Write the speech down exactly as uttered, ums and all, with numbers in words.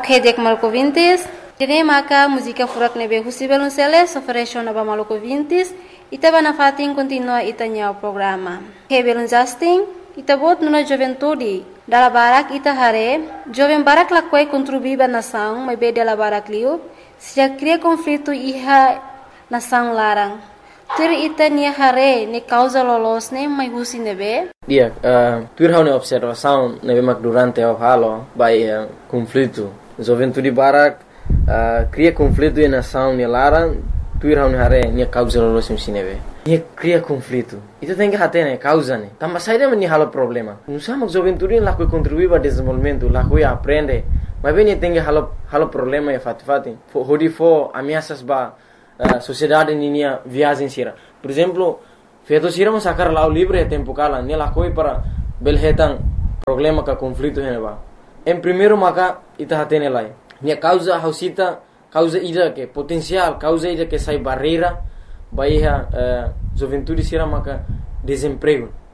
Hedek Malco Vintes, Tene Maka, música furak nebe Husibel Unceles, oferece na Malco Vintes, Itaba na fatin continua itanya o programa. Hebel Justin, Itabot nuna juventude, dala barak ita hare, jovem barak lakwai contribuiba nação, mas be dela barak liu, se já cria conflito iha nação larang. Tur ita ni hare, ni causa lolos ne, mas husi nebe. Dia, uh, tur hau ne observação nebe mak durante o halo, by uh, conflito. Juventude barak uh, cria conflito e nação ni larang, tur hau ne hare, ni causa lolos ne nebe. Ni cria conflito. Itu tem que hater né, causa né. Também sai daí halo problema. Não sabe que juventude lá que contribui para desenvolvimento, lá que aprende. Mas bem tem que halo halo problema é fati fati. Hodi fo ameaças ba uh, sociedade ninia viagem sira. Por exemplo, feito sira mas sacar lá o livre tempo cala, né lá coi para belhetan problema ka conflito né ba. Em primeiro maka ita hater né lá. Ni causa hausita causa ida que potencial, causa ida que sai barreira. Bahia uh, juventude será maka desemprego